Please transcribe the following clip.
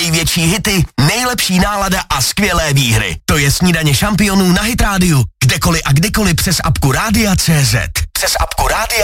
největší hity, nejlepší nálada a skvělé výhry. To je Snídaně šampionů na Hit rádiu. Kdekoliv a kdykoliv přes apku Rádia.cz. Přes apku Rádia